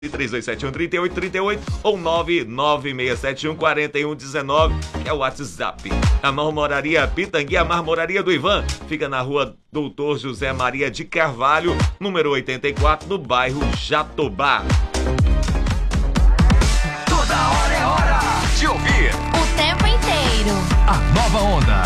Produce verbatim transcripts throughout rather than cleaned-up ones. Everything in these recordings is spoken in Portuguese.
três dois sete um, três oito três oito ou nove nove seis sete um, quatro um um nove, que é o WhatsApp. A Marmoraria Pitangui, a Marmoraria do Ivan, fica na rua Doutor José Maria de Carvalho, número oitenta e quatro, no bairro Jatobá. Toda hora é hora de ouvir o tempo inteiro a nova onda.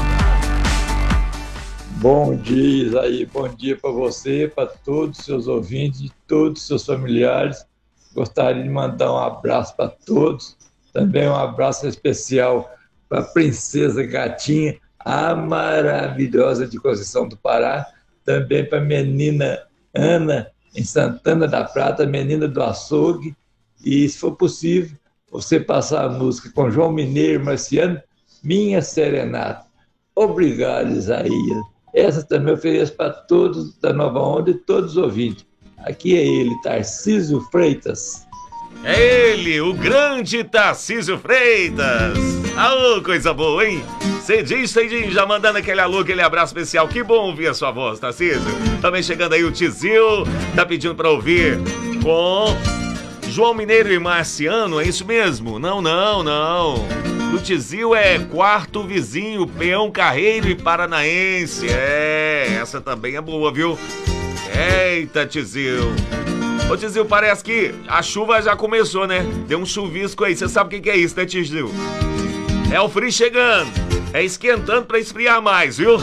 Bom dia, Isaí. Bom dia para você, para todos os seus ouvintes, todos os seus familiares. Gostaria de mandar um abraço para todos. Também um abraço especial para a Princesa Gatinha, a maravilhosa de Conceição do Pará. Também para a menina Ana, em Santana da Prata, menina do açougue. E, se for possível, você passar a música com João Mineiro e Marciano, Minha Serenata. Obrigado, Isaías. Essa também ofereço para todos da Nova Onda e todos os ouvintes. Aqui é ele, Tarcísio Freitas. É ele, o grande Tarcísio Freitas. Alô, coisa boa, hein? Cedinho, cedinho, já mandando aquele alô, aquele abraço especial. Que bom ouvir a sua voz, Tarcísio. Também chegando aí o Tizil, tá pedindo para ouvir com João Mineiro e Marciano, é isso mesmo? Não, não, não. O Tizil é Quarto Vizinho, Peão Carreiro e Paranaense. É, essa também é boa, viu? Eita, Tizil. Ô, Tizil, parece que a chuva já começou, né? Deu um chuvisco aí. Você sabe o que é isso, né, Tizil? É o frio chegando. É esquentando pra esfriar mais, viu?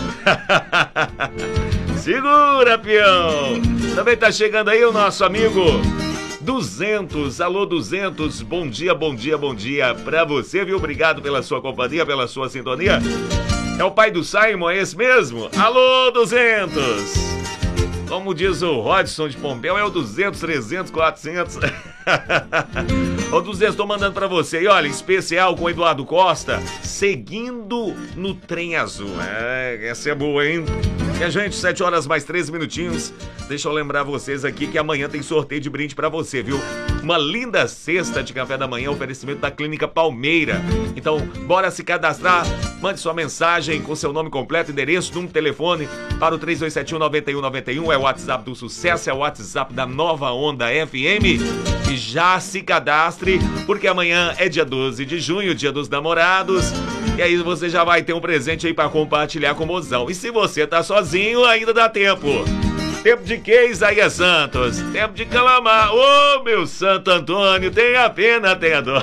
Segura, peão. Também tá chegando aí o nosso amigo duzentos, alô duzentos, bom dia, bom dia, bom dia pra você, viu? Obrigado pela sua companhia, pela sua sintonia. É o pai do Simon, é esse mesmo? Alô duzentos! Como diz o Rodson de Pompeu, é o duzentos, trezentos, quatrocentos. Ô duzentos, tô mandando pra você. E olha, especial com o Eduardo Costa, Seguindo no Trem Azul. É, essa é boa, hein? E a gente, sete horas mais treze minutinhos. Deixa eu lembrar vocês aqui que amanhã tem sorteio de brinde pra você, viu? Uma linda cesta de café da manhã, oferecimento da Clínica Palmeira. Então, bora se cadastrar. Mande sua mensagem com seu nome completo, endereço, número de telefone para o três dois sete um, nove um nove um. É o WhatsApp do Sucesso, é o WhatsApp da Nova Onda F M. E já se cadastre, porque amanhã é dia doze de junho, dia dos namorados. E aí você já vai ter um presente aí para compartilhar com o mozão. E se você tá sozinho, ainda dá tempo. Tempo de quê, Isaías Santos? Tempo de calamar. Ô, oh, meu Santo Antônio, tenha pena, tenha dó.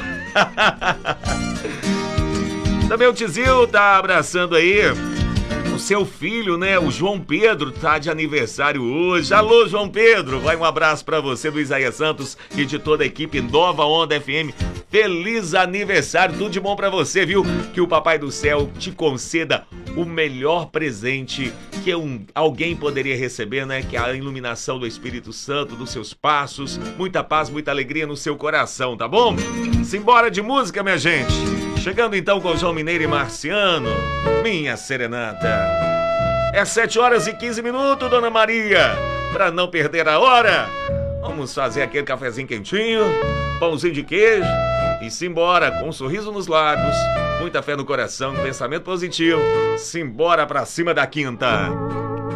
Também o Tizil tá abraçando aí o seu filho, né? O João Pedro tá de aniversário hoje. Alô, João Pedro. Vai um abraço pra você do Isaías Santos e de toda a equipe Nova Onda F M. Feliz aniversário, tudo de bom pra você, viu? Que o Papai do Céu te conceda o melhor presente que um, alguém poderia receber, né? Que é a iluminação do Espírito Santo, dos seus passos. Muita paz, muita alegria no seu coração, tá bom? Simbora de música, minha gente. Chegando então com João Mineiro e Marciano, Minha Serenata. É sete horas e quinze minutos, Dona Maria. Pra não perder a hora, vamos fazer aquele cafezinho quentinho, pãozinho de queijo e simbora com um sorriso nos lábios, muita fé no coração, pensamento positivo. Simbora pra cima da quinta.